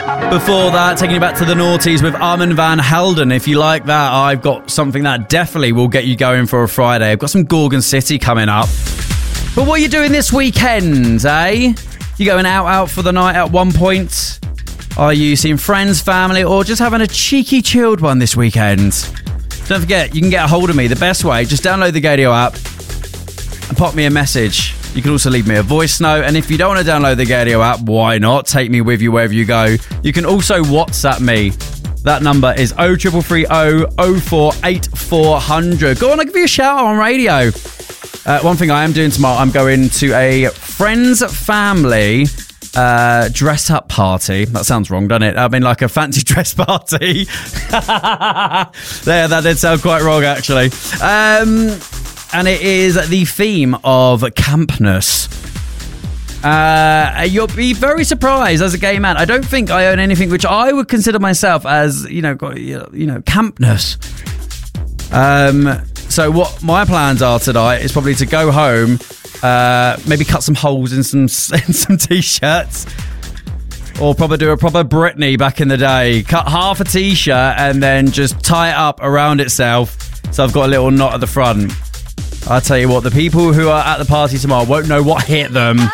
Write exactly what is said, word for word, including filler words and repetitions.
Before that, taking you back to the noughties with Armand Van Helden. If you like that, I've got something that definitely will get you going for a Friday. I've got some Gorgon City coming up. But what are you doing this weekend, eh? You going out, out for the night at one point? Are you seeing friends, family, or just having a cheeky chilled one this weekend? Don't forget, you can get a hold of me. The best way, just download the Gaydio app and pop me a message. You can also leave me a voice note. And if you don't want to download the Gaydio app, why not? Take me with you wherever you go. You can also WhatsApp me. That number is oh three three three oh oh four eight four hundred. Go on, I'll give you a shout out on radio. Uh, one thing I am doing tomorrow, I'm going to a friends family uh, dress up party. That sounds wrong, doesn't it? I mean, like a fancy dress party. There, that did sound quite wrong, actually. Um, and it is the theme of campness. Uh, you'll be very surprised as a gay man. I don't think I own anything which I would consider myself as, you know, you know, campness. Um, so what my plans are tonight is probably to go home, uh, maybe cut some holes in some in some t-shirts, or probably do a proper Britney back in the day. Cut half a t-shirt and then just tie it up around itself, so I've got a little knot at the front. I'll tell you what, the people who are at the party tomorrow won't know what hit them.